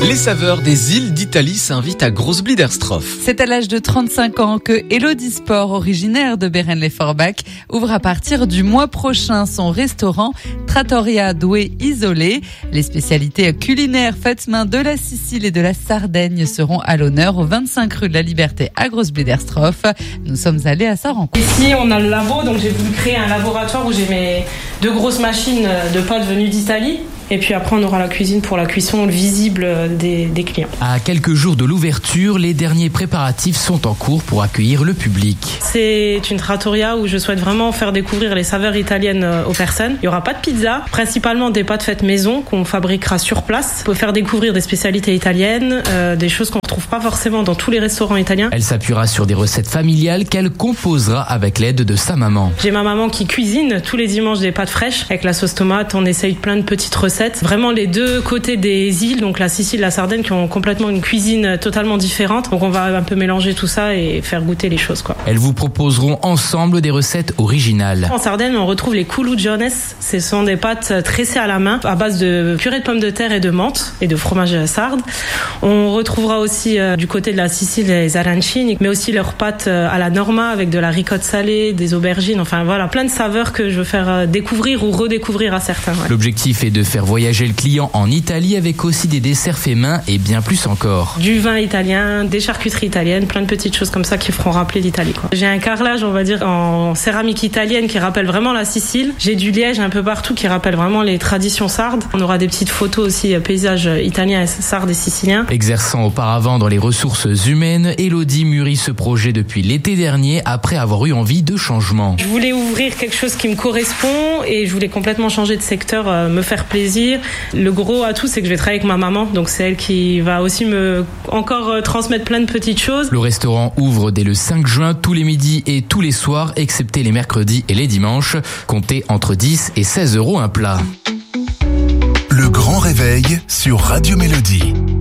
Les saveurs des îles d'Italie s'invitent à Großbliedersdorf. C'est à l'âge de 35 ans que Elodie Sport, originaire de Bérennes-les-Forbach, ouvre à partir du mois prochain son restaurant Trattoria Due Isolé. Les spécialités culinaires faites main de la Sicile et de la Sardaigne seront à l'honneur au 25 rue de la Liberté à Großbliedersdorf. Nous sommes allés à sa rencontre. Ici, on a le labo, donc j'ai voulu créer un laboratoire où j'ai mes 2 grosses machines de pâtes venues d'Italie. Et puis après, on aura la cuisine pour la cuisson visible des clients. À quelques jours de l'ouverture, les derniers préparatifs sont en cours pour accueillir le public. C'est une trattoria où je souhaite vraiment faire découvrir les saveurs italiennes aux personnes. Il n'y aura pas de pizza, principalement des pâtes faites maison qu'on fabriquera sur place. On peut faire découvrir des spécialités italiennes, des choses qu'on ne retrouve pas forcément dans tous les restaurants italiens. Elle s'appuiera sur des recettes familiales qu'elle composera avec l'aide de sa maman. J'ai ma maman qui cuisine tous les dimanches des pâtes fraîches avec la sauce tomate. On essaye plein de petites recettes. Vraiment les deux côtés des îles, donc la Sicile, la Sardaigne, qui ont complètement une cuisine totalement différente. Donc on va un peu mélanger tout ça et faire goûter les choses, quoi. Elles vous proposeront ensemble des recettes originales. En Sardaigne, on retrouve les culugiones. Ce sont des pâtes tressées à la main à base de purée de pommes de terre et de menthe et de fromage sarde. On retrouvera aussi du côté de la Sicile les arancini, mais aussi leurs pâtes à la norma avec de la ricotte salée, des aubergines. Enfin voilà, plein de saveurs que je veux faire découvrir ou redécouvrir à certains. Ouais. L'objectif est de faire voyager le client en Italie avec aussi des desserts faits main et bien plus encore. Du vin italien, des charcuteries italiennes, plein de petites choses comme ça qui feront rappeler l'Italie, quoi. J'ai un carrelage, on va dire, en céramique italienne qui rappelle vraiment la Sicile. J'ai du liège un peu partout qui rappelle vraiment les traditions sardes. On aura des petites photos aussi, paysages italiens, sardes et siciliens. Exerçant auparavant dans les ressources humaines, Elodie mûrit ce projet depuis l'été dernier après avoir eu envie de changement. Je voulais ouvrir quelque chose qui me correspond et je voulais complètement changer de secteur, me faire plaisir. Le gros atout, c'est que je vais travailler avec ma maman, donc c'est elle qui va aussi me encore transmettre plein de petites choses. Le restaurant ouvre dès le 5 juin tous les midis et tous les soirs, excepté les mercredis et les dimanches. Comptez entre 10 et 16 € un plat. Le grand réveil sur Radio Mélodie.